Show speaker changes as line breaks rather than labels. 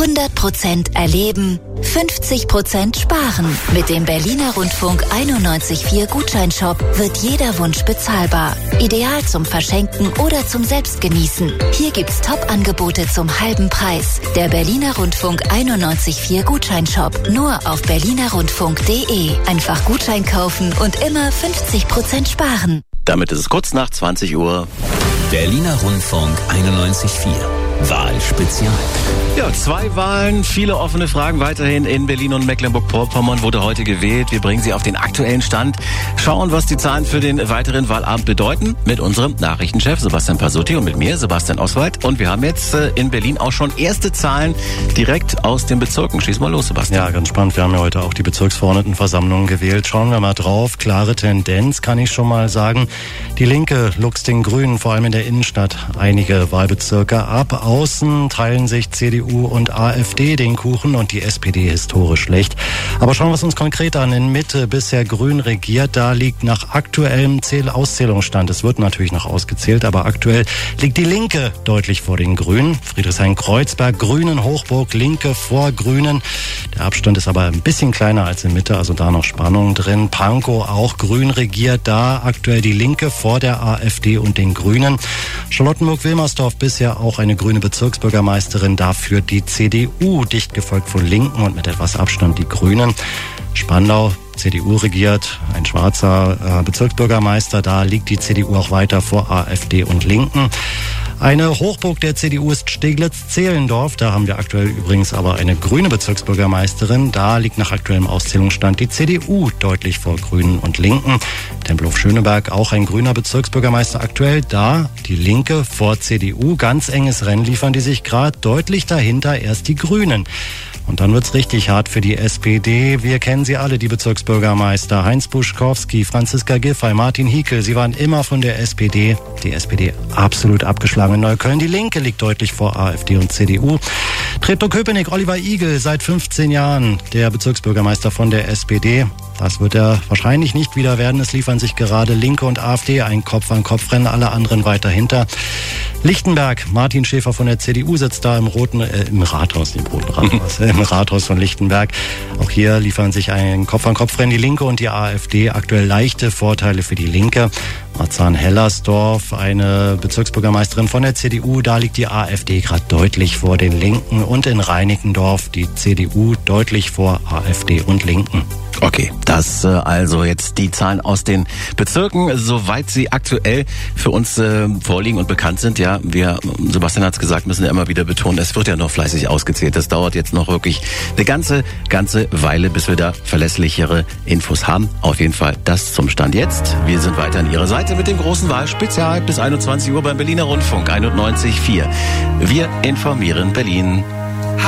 100% erleben, 50% sparen. Mit dem Berliner Rundfunk 91.4 Gutscheinshop wird jeder Wunsch bezahlbar. Ideal zum Verschenken oder zum Selbstgenießen. Hier gibt's Top-Angebote zum halben Preis. Der Berliner Rundfunk 91.4 Gutscheinshop. Nur auf berlinerrundfunk.de. Einfach Gutschein kaufen und immer 50% sparen.
Damit ist es kurz nach 20 Uhr.
Berliner Rundfunk 91.4. Wahlspezial.
Ja, 2 Wahlen, viele offene Fragen weiterhin in Berlin und Mecklenburg-Vorpommern wurde heute gewählt. Wir bringen Sie auf den aktuellen Stand, schauen, was die Zahlen für den weiteren Wahlabend bedeuten, mit unserem Nachrichtenchef Sebastian Pasutti und mit mir, Sebastian Oswald. Und wir haben jetzt in Berlin auch schon erste Zahlen direkt aus den Bezirken. Schieß mal los, Sebastian.
Ja, ganz spannend. Wir haben ja heute auch die Bezirksverordnetenversammlung gewählt. Schauen wir mal drauf. Klare Tendenz, kann ich schon mal sagen. Die Linke luchst den Grünen, vor allem in der Innenstadt, einige Wahlbezirke ab. Außen teilen sich CDU und AfD den Kuchen und die SPD historisch schlecht. Aber schauen wir es uns konkret an. In Mitte bisher grün regiert, da liegt nach aktuellem Auszählungsstand, es wird natürlich noch ausgezählt, aber aktuell liegt die Linke deutlich vor den Grünen. Friedrichshain-Kreuzberg, Grünen, Hochburg, Linke vor Grünen. Der Abstand ist aber ein bisschen kleiner als in Mitte, also da noch Spannung drin. Pankow auch grün regiert, da aktuell die Linke vor der AfD und den Grünen. Charlottenburg-Wilmersdorf bisher auch eine grüne Bezirksbürgermeisterin, dafür die CDU, dicht gefolgt von Linken und mit etwas Abstand die Grünen. Spandau, CDU regiert, ein schwarzer Bezirksbürgermeister, da liegt die CDU auch weiter vor AfD und Linken. Eine Hochburg der CDU ist Steglitz-Zehlendorf. Da haben wir aktuell übrigens aber eine grüne Bezirksbürgermeisterin. Da liegt nach aktuellem Auszählungsstand die CDU deutlich vor Grünen und Linken. Tempelhof-Schöneberg auch ein grüner Bezirksbürgermeister aktuell. Da die Linke vor CDU. Ganz enges Rennen liefern die sich gerade. Deutlich dahinter erst die Grünen. Und dann wird's richtig hart für die SPD. Wir kennen sie alle, die Bezirksbürgermeister. Heinz Buschkowski, Franziska Giffey, Martin Hiekel. Sie waren immer von der SPD. Die SPD absolut abgeschlagen in Neukölln. Die Linke liegt deutlich vor AfD und CDU. Treptow-Köpenick, Oliver Igel, seit 15 Jahren der Bezirksbürgermeister von der SPD. Das wird er wahrscheinlich nicht wieder werden. Es liefern sich gerade Linke und AfD ein Kopf-an-Kopf-Rennen, alle anderen weiter hinter. Lichtenberg, Martin Schäfer von der CDU sitzt da im Rathaus von Lichtenberg. Auch hier liefern sich ein Kopf-an-Kopf-Rennen die Linke und die AfD. Aktuell leichte Vorteile für die Linke. Marzahn-Hellersdorf, eine Bezirksbürgermeisterin von der CDU, da liegt die AfD gerade deutlich vor den Linken. Und in Reinickendorf die CDU deutlich vor AfD und Linken.
Okay, das also jetzt die Zahlen aus den Bezirken, soweit sie aktuell für uns vorliegen und bekannt sind. Ja, wir, Sebastian hat es gesagt, müssen ja immer wieder betonen, es wird ja noch fleißig ausgezählt. Das dauert jetzt noch wirklich eine ganze Weile, bis wir da verlässlichere Infos haben. Auf jeden Fall das zum Stand jetzt. Wir sind weiter an Ihrer Seite mit dem großen Wahlspezial bis 21 Uhr beim Berliner Rundfunk 91.4. Wir informieren Berlin.